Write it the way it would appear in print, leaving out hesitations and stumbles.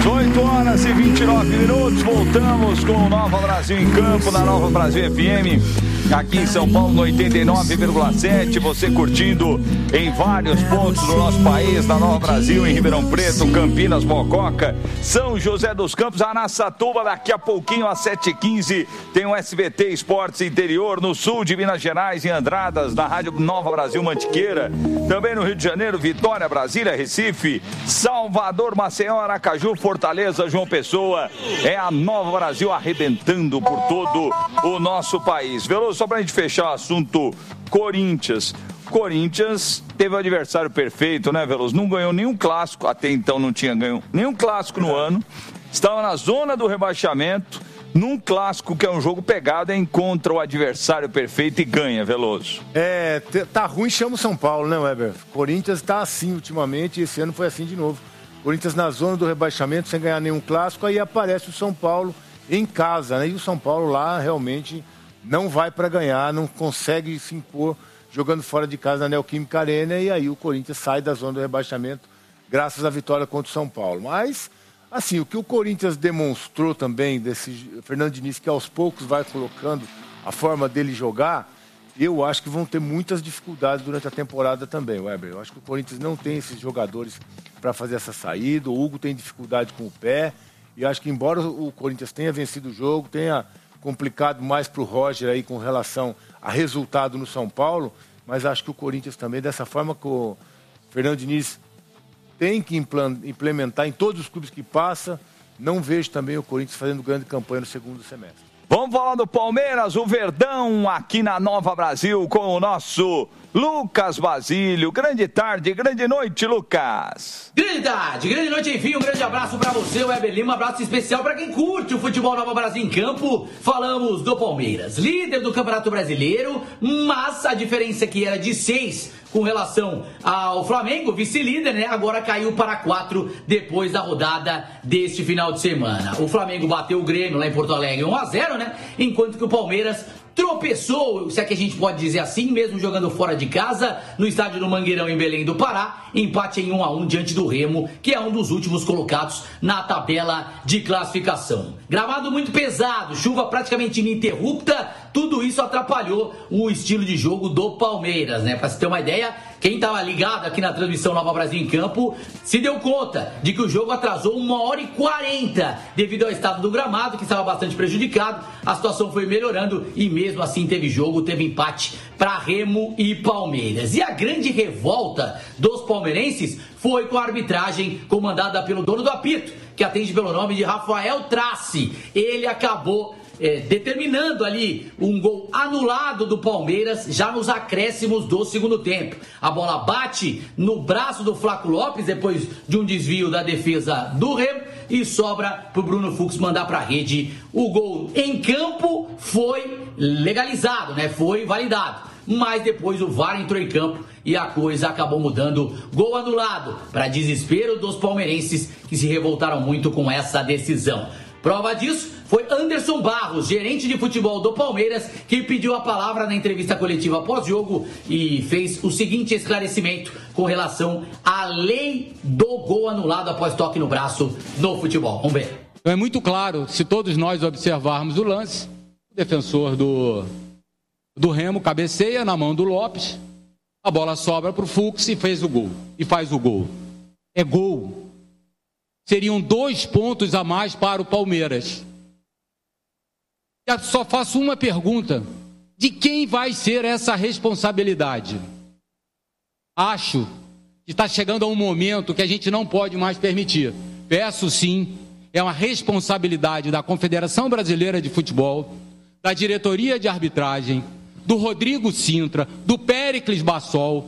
8h29, voltamos com o Nova Brasil em Campo, na Nova Brasil FM, aqui em São Paulo, no 89,7, você curtindo em vários pontos do nosso país, na Nova Brasil, em Ribeirão Preto, Campinas, Mococa, São José dos Campos, Araçatuba, daqui a pouquinho às 7h15, tem o SBT Esportes Interior, no sul de Minas Gerais, em Andradas, na Rádio Nova Brasil Mantiqueira, também no Rio de Janeiro, Vitória, Brasília, Recife, Salvador, Maceió, Aracaju, Fortaleza, João Pessoa, é a Nova Brasil arrebentando por todo o nosso país. Veloso, só pra gente fechar o assunto Corinthians teve o adversário perfeito, né, Veloso? Não ganhou nenhum clássico, até então não tinha ganho nenhum clássico no ano, estava na zona do rebaixamento, num clássico que é um jogo pegado, encontra o adversário perfeito e ganha, Veloso. Tá ruim, chama o São Paulo, né, Weber? Corinthians tá assim ultimamente, e esse ano foi assim de novo. Corinthians na zona do rebaixamento, sem ganhar nenhum clássico, aí aparece o São Paulo em casa, né? E o São Paulo lá realmente não vai para ganhar, não consegue se impor jogando fora de casa na Neoquímica Arena, e aí o Corinthians sai da zona do rebaixamento graças à vitória contra o São Paulo. Mas, assim, o que o Corinthians demonstrou também desse Fernando Diniz, que aos poucos vai colocando a forma dele jogar, eu acho que vão ter muitas dificuldades durante a temporada também, Weber. Eu acho que o Corinthians não tem esses jogadores para fazer essa saída, o Hugo tem dificuldade com o pé, e acho que embora o Corinthians tenha vencido o jogo, tenha complicado mais para o Roger aí com relação a resultado no São Paulo, mas acho que o Corinthians também, dessa forma que o Fernando Diniz tem que implementar em todos os clubes que passa, não vejo também o Corinthians fazendo grande campanha no segundo semestre. Vamos falar do Palmeiras, o Verdão, aqui na Nova Brasil, com o nosso Lucas Basílio. Grande tarde, grande noite, Lucas. Grande tarde, grande noite, enfim, um grande abraço pra você, Weber Lima, um abraço especial pra quem curte o futebol Nova Brasil em campo. Falamos do Palmeiras, líder do Campeonato Brasileiro, mas a diferença que era de 6 com relação ao Flamengo, vice-líder, né? Agora caiu para 4 depois da rodada deste final de semana. O Flamengo bateu o Grêmio lá em Porto Alegre 1-0, né? Enquanto que o Palmeiras tropeçou, se é que a gente pode dizer assim, mesmo jogando fora de casa, no estádio do Mangueirão, em Belém do Pará, empate em 1-1 diante do Remo, que é um dos últimos colocados na tabela de classificação. Gramado muito pesado, chuva praticamente ininterrupta, tudo isso atrapalhou o estilo de jogo do Palmeiras, né? Pra você ter uma ideia, quem estava ligado aqui na transmissão Nova Brasil em Campo se deu conta de que o jogo atrasou 1h40 devido ao estado do gramado, que estava bastante prejudicado. A situação foi melhorando e mesmo assim teve jogo, teve empate para Remo e Palmeiras. E a grande revolta dos palmeirenses foi com a arbitragem comandada pelo dono do apito, que atende pelo nome de Rafael Trace. Ele acabou determinando ali um gol anulado do Palmeiras já nos acréscimos do segundo tempo. A bola bate no braço do Flaco Lopes depois de um desvio da defesa do Remo e sobra pro Bruno Fux mandar pra rede. O gol em campo foi legalizado, né? Foi validado. Mas depois o VAR entrou em campo e a coisa acabou mudando. Gol anulado, para desespero dos palmeirenses que se revoltaram muito com essa decisão. Prova disso foi Anderson Barros, gerente de futebol do Palmeiras, que pediu a palavra na entrevista coletiva pós-jogo e fez o seguinte esclarecimento com relação à lei do gol anulado após toque no braço no futebol. Vamos ver. É muito claro, se todos nós observarmos o lance, o defensor do Remo cabeceia na mão do Lopes, a bola sobra para o Fux e faz o gol. É gol. Seriam 2 pontos a mais para o Palmeiras. Eu só faço uma pergunta: de quem vai ser essa responsabilidade? Acho que está chegando a um momento que a gente não pode mais permitir. Peço sim, é uma responsabilidade da Confederação Brasileira de Futebol, da diretoria de arbitragem, do Rodrigo Sintra, do Péricles Bassol,